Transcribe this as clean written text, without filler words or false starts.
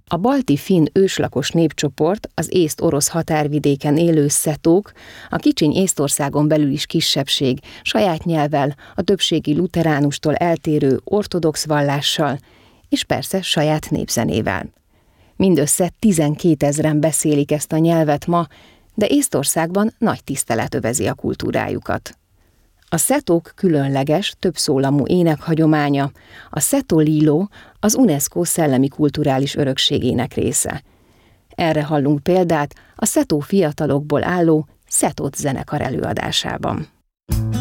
A balti-finn őslakos népcsoport, az észt-orosz határvidéken élő szetók, a kicsiny Észtországon belül is kisebbség, saját nyelvvel, a többségi luteránustól eltérő ortodox vallással, és persze saját népzenével. Mindössze 12 000-en beszélik ezt a nyelvet ma, de Észtországban nagy tisztelet övezi a kultúrájukat. A szetók különleges, többszólamú énekhagyománya, a szetolilo az UNESCO szellemi kulturális örökségének része. Erre hallunk példát a szetó fiatalokból álló Szetot zenekar előadásában.